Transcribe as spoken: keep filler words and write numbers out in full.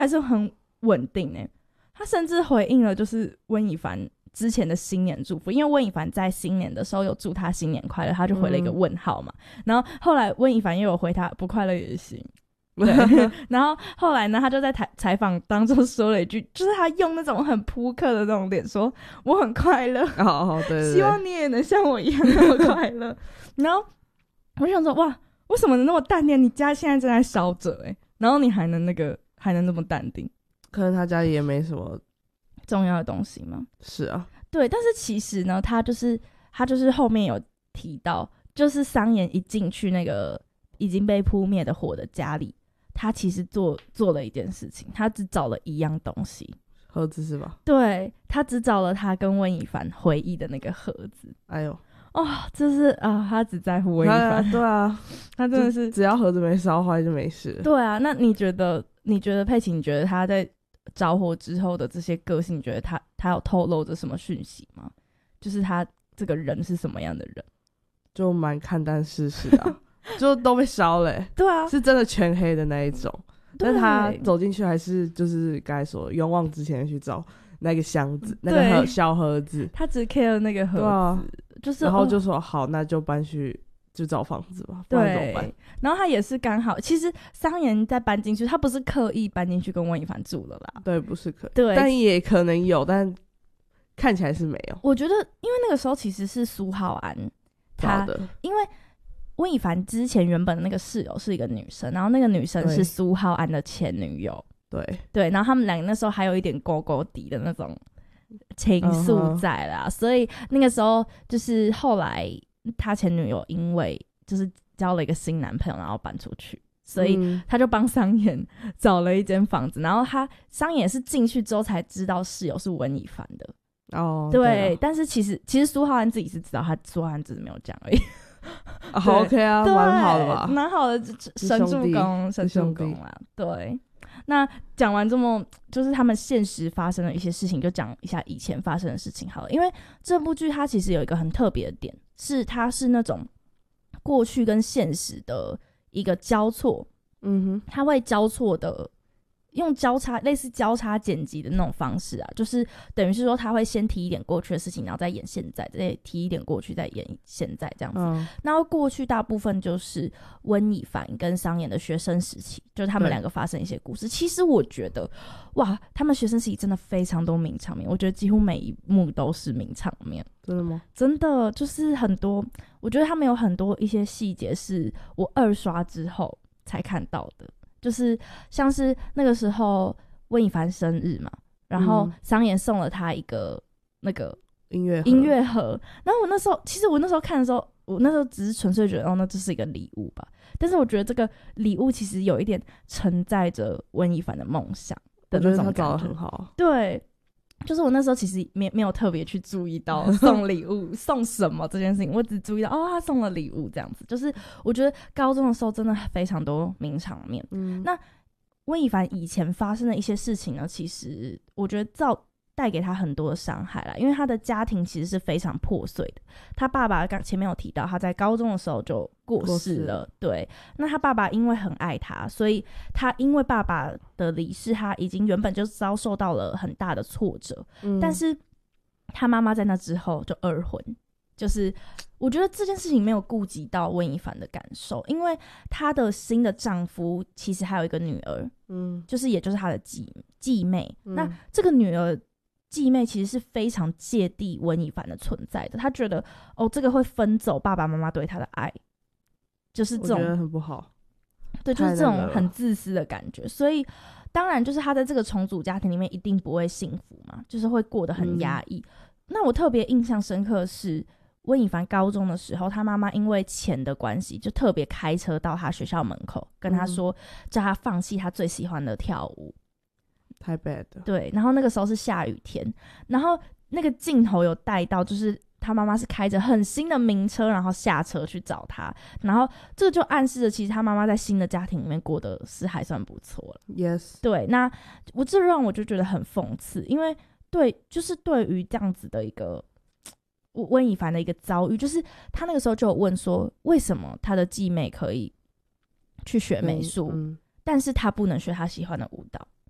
还是很稳定欸。他甚至回应了就是温以凡之前的新年祝福，因为温以凡在新年的时候有祝他新年快乐，他就回了一个问号嘛、嗯、然后后来温以凡又有回他不快乐也行，对然后后来呢他就在采访当中说了一句，就是他用那种很扑克的那种脸说我很快乐哦对对对， 希望你也能像我一样那么快乐然后我就想说哇为什么能那么淡定，你家现在正在烧着欸，然后你还能那个还能那么淡定， 可能他家里也没什么重要的东西吗？ 是啊， 对，但是其实呢他就是他就是后面有提到，就是桑延一进去那个已经被扑灭的火的家里，他其实做做了一件事情，他只找了一样东西， 盒子是吧？ 对，他只找了他跟温以凡回忆的那个盒子。 哎呦哦，就是啊，他只在乎温以凡， 对啊， 他真的是只要盒子没烧坏就没事。 对啊，那你觉得你觉得佩奇，你觉得他在着火之后的这些个性，你觉得他他有透露着什么讯息吗？就是他这个人是什么样的人？ 就蛮看淡世事的、啊、就都被烧了、欸、 对啊， 是真的全黑的那一种，但他走进去还是就是刚才说勇往直前去找那个箱子，那个盒小盒子， 他只 care 那个盒子、啊、就是然后就说、哦、好那就搬去就找房子吧，不然怎么办？ 然后他也是刚好，其实桑延在搬进去，他不是刻意搬进去跟温以凡住了啦， 对，不是刻意， 对， 但也可能有，但看起来是没有。 我觉得因为那个时候其实是苏浩安他的，因为温以凡之前原本的那个室友是一个女生，然后那个女生是苏浩安的前女友， 对对，然后他们两个那时候还有一点勾勾底的那种情愫在啦、uh-huh. 所以那个时候就是后来他前女友因为就是交了一个新男朋友然后搬出去，所以他就帮桑延找了一间房子，然后他桑延是进去之后才知道室友是温以凡的哦、oh, 对, 对， 但是其实其实苏浩安自己是知道，他苏浩安只是没有讲而已好、oh, OK 啊，蛮好的吧， 蛮好的，神助攻神助攻啦，对。那讲完这么就是他们现实发生的一些事情，就讲一下以前发生的事情好了。因为这部剧它其实有一个很特别的点，是它是那种过去跟现实的一个交错，嗯哼，它会交错的用交叉类似交叉剪辑的那种方式啊，就是等于是说他会先提一点过去的事情，然后再演现在，再提一点过去再演现在这样子、嗯、然后过去大部分就是温以凡跟桑延的学生时期，就是他们两个发生一些故事。其实我觉得哇他们学生时期真的非常多名场面，我觉得几乎每一幕都是名场面。 真的吗？ 真的，就是很多我觉得他们有很多一些细节是我二刷之后才看到的，就是像是那个时候温以凡生日嘛，然后桑延送了他一个那个音乐音乐盒，然后我那时候其实我那时候看的时候，我那时候只是纯粹觉得哦那这是一个礼物吧，但是我觉得这个礼物其实有一点承载着温以凡的梦想的那种感觉， 我觉得他找得很好， 对，就是我那时候其实没没有特别去注意到送礼物送什么这件事情，我只注意到哦他送了礼物这样子。就是我觉得高中的时候真的非常多名场面。嗯，那温以凡以前发生的一些事情呢，其实我觉得造带给他很多的伤害啦，因为他的家庭其实是非常破碎的。他爸爸刚前面有提到，他在高中的时候就过世了，对。那他爸爸因为很爱他，所以他因为爸爸的离世，他已经原本就遭受到了很大的挫折。嗯，但是他妈妈在那之后就二婚，就是我觉得这件事情没有顾及到温以凡的感受，因为她的新的丈夫其实还有一个女儿，嗯，就是也就是她的继继妹、嗯。那这个女儿继妹其实是非常芥蒂温以凡的存在的，她觉得哦这个会分走爸爸妈妈对她的爱，就是这种我觉得很不好， 对，就是这种很自私的感觉。所以当然就是她在这个重组家庭里面一定不会幸福嘛，就是会过得很压抑、嗯、那我特别印象深刻的是温以凡高中的时候，他妈妈因为钱的关系就特别开车到他学校门口跟他说、嗯、叫他放弃他最喜欢的跳舞， 太 bad 了。 对，然后那个时候是下雨天，然后那个镜头有带到就是他妈妈是开着很新的名车然后下车去找他，然后这个就暗示着其实他妈妈在新的家庭里面过得是还算不错了。 Yes， 对，那我这让我就觉得很讽刺，因为对就是对于这样子的一个温以凡的一个遭遇，就是他那个时候就有问说为什么他的继妹可以去学美术、嗯嗯、但是他不能学他喜欢的舞蹈，